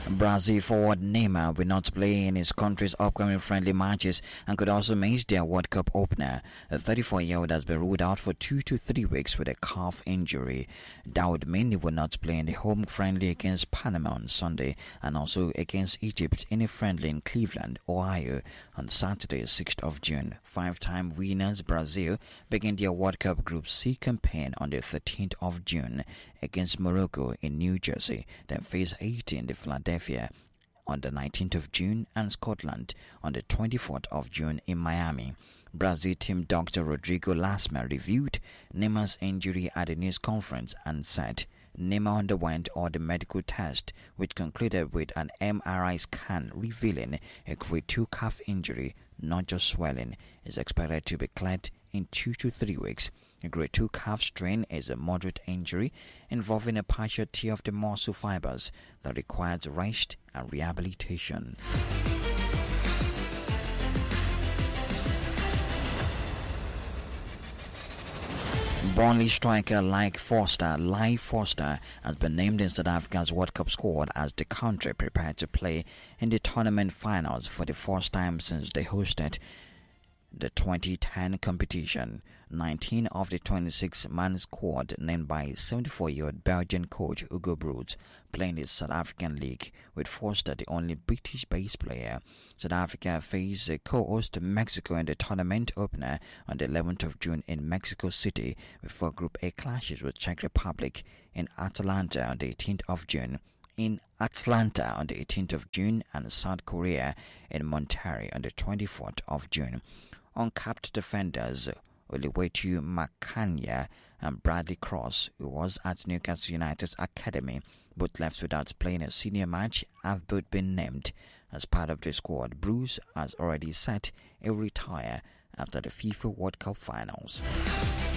Brazil forward Neymar will not play in his country's upcoming friendly matches and could also miss their World Cup opener. The 34-year-old has been ruled out for 2 to 3 weeks with a calf injury. That would mean he will not play in the home friendly against Panama on Sunday and also against Egypt in a friendly in Cleveland, Ohio on Saturday, 6th of June. Five-time winners Brazil begin their World Cup Group C campaign on the 13th of June against Morocco in New Jersey, then face Haiti in the Philadelphia on the 19th of June and Scotland on the 24th of June in Miami. Brazil team Dr. Rodrigo Lasma reviewed Neymar's injury at a news conference and said Neymar underwent all the medical tests which concluded with an MRI scan revealing a grade 2 calf injury, not just swelling. Is expected to be cleared in 2 to 3 weeks. A grade 2 calf strain is a moderate injury involving a partial tear of the muscle fibers that requires rest and rehabilitation. Burnley striker Leigh Foster has been named in South Africa's World Cup squad as the country prepared to play in the tournament finals for the first time since they hosted the 2010 competition. 19 of the 26-man squad named by 74-year-old Belgian coach Hugo Broos playing the South African League, with Foster the only British-based player. South Africa face co-host Mexico in the tournament opener on the 11th of June in Mexico City before Group A clashes with Czech Republic in Atlanta on the 18th of June. And South Korea in Monterrey on the 24th of June. Uncapped defenders Oluwetu Makanya and Bradley Cross, who was at Newcastle United's academy, both left without playing a senior match, have both been named as part of the squad. Bruce has already said he will retire after the FIFA World Cup finals.